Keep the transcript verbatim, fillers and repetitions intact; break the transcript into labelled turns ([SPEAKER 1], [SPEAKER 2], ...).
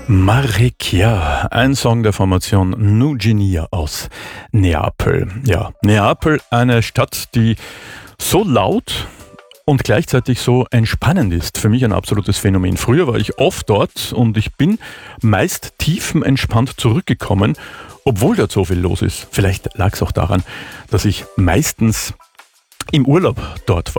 [SPEAKER 1] Marrecchia, ein Song der Formation Nugenia aus Neapel. Ja, Neapel, eine Stadt, die so laut und gleichzeitig so entspannend ist. Für mich ein absolutes Phänomen. Früher war ich oft dort und ich bin meist tiefenentspannt zurückgekommen, obwohl dort so viel los ist. Vielleicht lag es auch daran, dass ich meistens im Urlaub dort war.